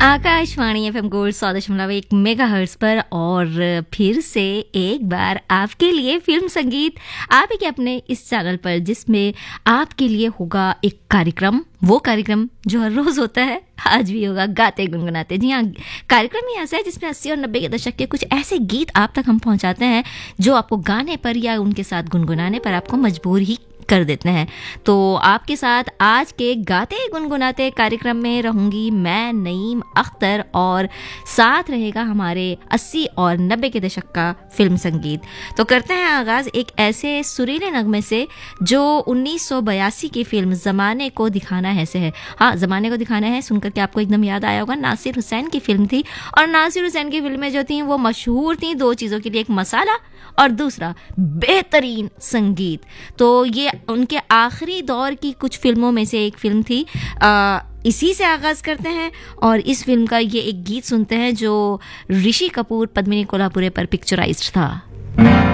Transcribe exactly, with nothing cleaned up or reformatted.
Akashvani F M gold सौ दशमलव एक मेगा हर्ट्ज पर और फिर से एक बार आपके लिए फिल्म संगीत आप ही के अपने इस चैनल पर, जिसमें आपके लिए होगा एक कार्यक्रम, वो कार्यक्रम जो हर रोज होता है आज भी होगा, गाते गुनगुनाते। जी हाँ, कार्यक्रम ही ऐसा है जिसमें अस्सी और नब्बे के दशक के कुछ ऐसे गीत आप तक हम पहुंचाते हैं जो आपको गाने पर या उनके साथ गुनगुनाने पर आपको मजबूर ही कर देते हैं। तो आपके साथ आज के गाते गुनगुनाते कार्यक्रम में रहूंगी मैं नईम अख्तर, और साथ रहेगा हमारे अस्सी और नब्बे के दशक का फिल्म संगीत। तो करते हैं आगाज एक ऐसे सुरीले नगमे से जो उन्नीस सौ बयासी की फिल्म ज़माने को दिखाना है से है। हाँ, ज़माने को दिखाना है सुनकर के आपको एकदम याद आया होगा, नासिर हुसैन की फिल्म थी। और नासिर हुसैन की फिल्में जो थी वो मशहूर थी दो चीज़ों के लिए, एक मसाला और दूसरा बेहतरीन संगीत। तो ये उनके आखिरी दौर की कुछ फिल्मों में से एक फिल्म थी। आ, इसी से आगाज करते हैं और इस फिल्म का ये एक गीत सुनते हैं जो ऋषि कपूर पद्मिनी कोल्हापुरे पर पिक्चराइज्ड था।